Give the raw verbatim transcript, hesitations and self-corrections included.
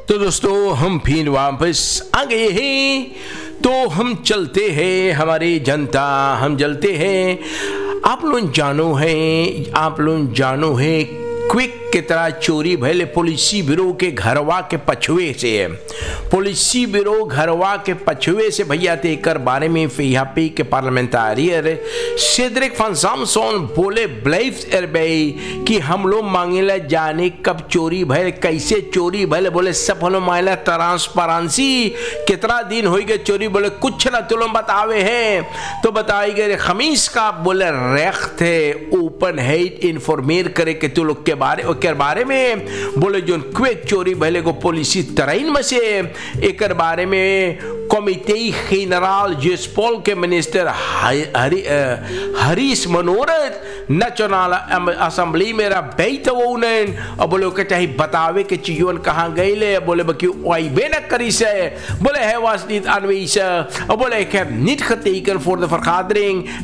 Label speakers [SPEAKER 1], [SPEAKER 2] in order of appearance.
[SPEAKER 1] तो दोस्तों हम फिर वापस आ गए हैं। तो हम चलते हैं हमारी जनता, हम चलते हैं। आप लोग जानो हैं, आप लोग जानो है क्विक की तरह चोरी भले पुलिसी ब्यूरो के घरवा के पछुए से है। पुलिसी ब्यूरो घरवा के पछुए से भैया ते कर बारे में फियापी के पार्लियामेंटारियर सेड्रिक फन सामसन बोले ब्लेफ एरबई कि हम लोग मांगेला जाने कब चोरी भले, कैसे चोरी भले। बोले सब हम लोग मांगेला ट्रांसपेरेंसी, कितना दिन हो गए चोरी। बोले कुछ ना तुम लोग बतावे हैं तो बताई गए खमीस का बोले रेख थे ओपन है इन्फॉर्मेर करे के तू लोग के बारे के बारे में। बोले जो क्विक चोरी भले को पुलिसी तराइन में से एक बारे में कमिटी जनरल जेस्पोल के मिनिस्टर हरी हरीश मनोरथ नेशनल असेंबली में बैठ वो उन्हें और बोले के चाहे बतावे के चीजों कहाँ गए ले। बोले बकी वाई बेना करी से बोले है वास नीट अनवेश और बोले के नीट खते इकन फॉर द फरखादरिंग